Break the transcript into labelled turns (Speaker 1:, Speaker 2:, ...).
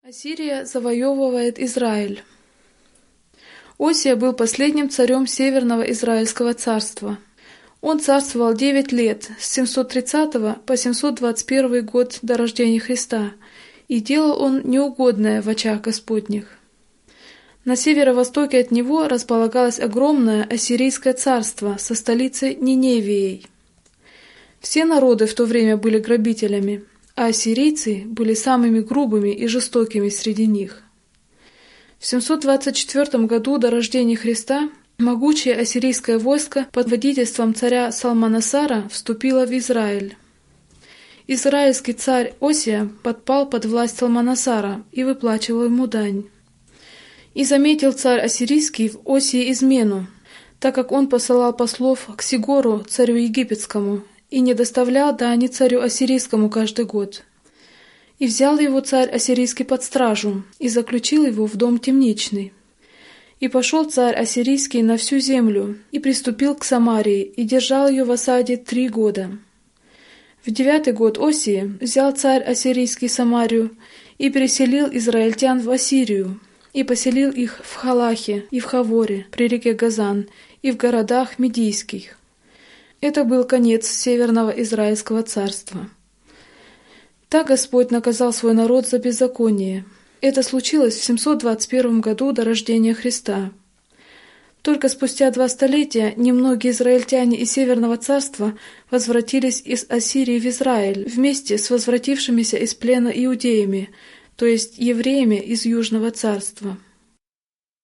Speaker 1: Ассирия завоевывает Израиль. Осия был последним царем Северного Израильского царства. Он царствовал 9 лет, с 730 по 721 год до рождения Христа, и делал он неугодное в очах Господних. На северо-востоке от него располагалось огромное ассирийское царство со столицей Ниневией. Все народы в то время были грабителями, а ассирийцы были самыми грубыми и жестокими среди них. В 724 году до рождения Христа могучее ассирийское войско под водительством царя Салманасара вступило в Израиль. Израильский царь Осия подпал под власть Салманасара и выплачивал ему дань. И заметил царь ассирийский в Осии измену, так как он посылал послов к Сигору, царю египетскому, и не доставлял дани царю ассирийскому каждый год. И взял его царь ассирийский под стражу, и заключил его в дом темничный. И пошел царь ассирийский на всю землю, и приступил к Самарии, и держал ее в осаде 3 года. В 9-й год Осии взял царь ассирийский Самарию, и переселил израильтян в Ассирию, и поселил их в Халахе и в Хаворе, при реке Газан, и в городах Медийских. Это был конец Северного Израильского царства. Так Господь наказал свой народ за беззаконие. Это случилось в 721 году до рождения Христа. Только спустя 2 столетия немногие израильтяне из Северного царства возвратились из Ассирии в Израиль вместе с возвратившимися из плена иудеями, то есть евреями из Южного царства.